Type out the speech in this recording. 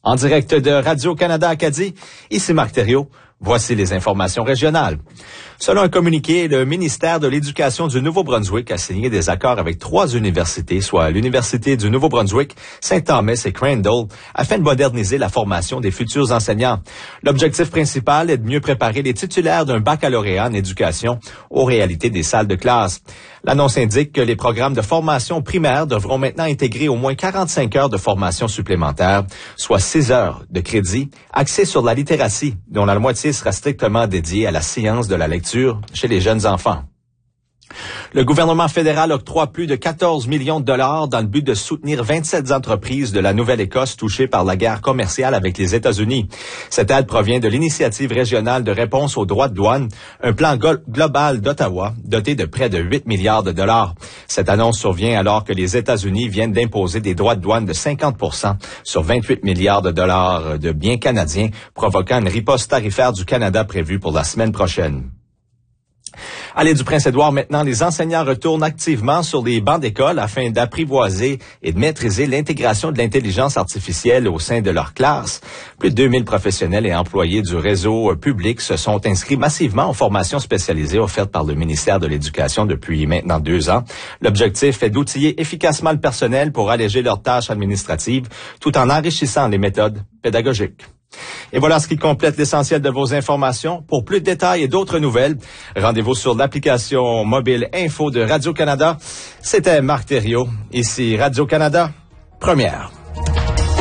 En direct de Radio-Canada Acadie, ici Marc Thériault. Voici les informations régionales. Selon un communiqué, le ministère de l'Éducation du Nouveau-Brunswick a signé des accords avec 3 universités, soit l'Université du Nouveau-Brunswick, Saint-Thomas et Crandall, afin de moderniser la formation des futurs enseignants. L'objectif principal est de mieux préparer les titulaires d'un baccalauréat en éducation aux réalités des salles de classe. L'annonce indique que les programmes de formation primaire devront maintenant intégrer au moins 45 heures de formation supplémentaire, soit 6 heures de crédit axés sur la littératie, dont la moitié sera strictement dédiée à la science de la lecture chez les jeunes enfants. Le gouvernement fédéral octroie plus de 14 millions de dollars dans le but de soutenir 27 entreprises de la Nouvelle-Écosse touchées par la guerre commerciale avec les États-Unis. Cette aide provient de l'initiative régionale de réponse aux droits de douane, un plan global d'Ottawa doté de près de 8 milliards de dollars. Cette annonce survient alors que les États-Unis viennent d'imposer des droits de douane de 50% sur 28 milliards de dollars de biens canadiens, provoquant une riposte tarifaire du Canada prévue pour la semaine prochaine. À l'île du Prince-Édouard, maintenant, les enseignants retournent activement sur les bancs d'école afin d'apprivoiser et de maîtriser l'intégration de l'intelligence artificielle au sein de leur classe. Plus de 2000 professionnels et employés du réseau public se sont inscrits massivement aux formations spécialisées offertes par le ministère de l'Éducation depuis maintenant 2 ans. L'objectif est d'outiller efficacement le personnel pour alléger leurs tâches administratives tout en enrichissant les méthodes pédagogiques. Et voilà ce qui complète l'essentiel de vos informations. Pour plus de détails et d'autres nouvelles, rendez-vous sur l'application mobile Info de Radio-Canada. C'était Marc Thériault, ici Radio-Canada, première.